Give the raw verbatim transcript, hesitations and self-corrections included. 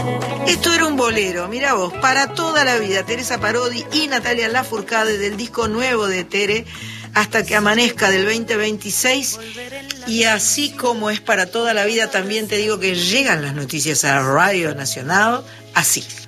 Esto era un bolero, mira vos, para toda la vida, Teresa Parodi y Natalia Lafourcade del disco nuevo de Tere, Hasta que amanezca del veinte veintiséis, y así como es para toda la vida, también te digo que llegan las noticias a Radio Nacional, así.